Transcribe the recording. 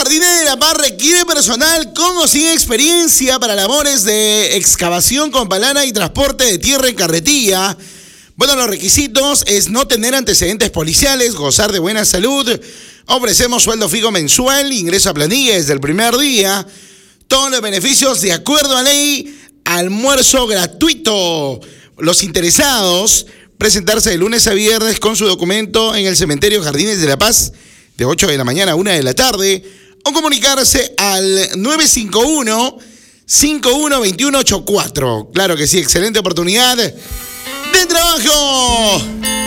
Jardines de la Paz requiere personal con o sin experiencia para labores de excavación con palana y transporte de tierra en carretilla. Bueno, los requisitos es no tener antecedentes policiales, gozar de buena salud. Ofrecemos sueldo fijo mensual, ingreso a planilla desde el primer día. Todos los beneficios de acuerdo a ley, almuerzo gratuito. Los interesados, presentarse de lunes a viernes con su documento en el cementerio Jardines de la Paz, de 8 de la mañana a 1 de la tarde, o comunicarse al 951-512184. Claro que sí, excelente oportunidad de trabajo.